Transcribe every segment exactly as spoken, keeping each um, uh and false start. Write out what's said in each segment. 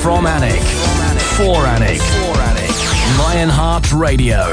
From Alnwick, for Alnwick, Lionheart Radio.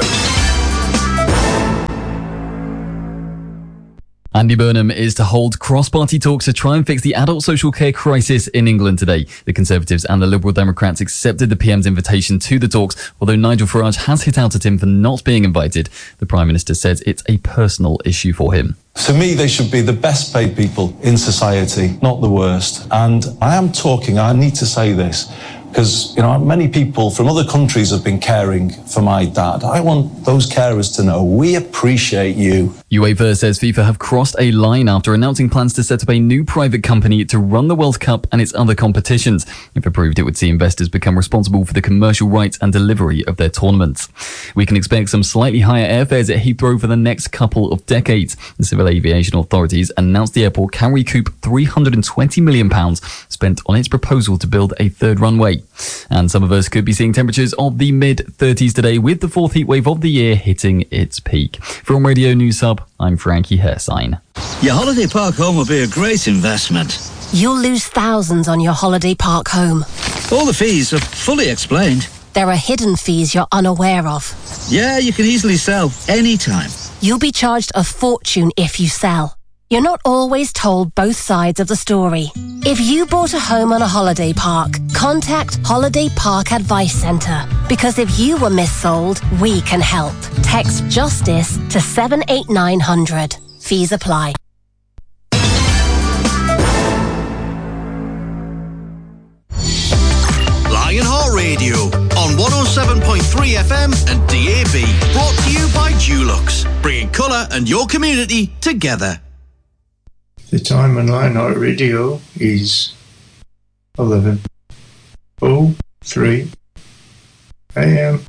Andy Burnham is to hold cross-party talks to try and fix the adult social care crisis in England today. The Conservatives and the Liberal Democrats accepted the P M's invitation to the talks, although Nigel Farage has hit out at him for not being invited. The Prime Minister says it's a personal issue for him. For me, they should be the best paid people in society, not the worst. And I am talking, I need to say this, because, you know, many people from other countries have been caring for my dad. I want those carers to know we appreciate you. UEFA says FIFA have crossed a line after announcing plans to set up a new private company to run the World Cup and its other competitions. If approved, it would see investors become responsible for the commercial rights and delivery of their tournaments. We can expect some slightly higher airfares at Heathrow for the next couple of decades. The civil aviation authorities announced the airport can recoup three hundred twenty million pounds spent on its proposal to build a third runway. And some of us could be seeing temperatures of the mid thirties today, with the fourth heat wave of the year hitting its peak. From Radio News Hub, I'm Frankie Hersign. Your holiday park home will be a great investment. You'll lose thousands on your holiday park home. All the fees are fully explained. There are hidden fees you're unaware of. Yeah, you can easily sell anytime. You'll be charged a fortune if you sell. You're not always told both sides of the story. If you bought a home on a holiday park, contact Holiday Park Advice Centre. Because if you were missold, we can help. Text JUSTICE to seven eight nine hundred. Fees apply. Lionheart Radio on one oh seven point three F M and D A B. Brought to you by Dulux, bringing colour and your community together. The time on Lionheart Radio is eleven oh three a m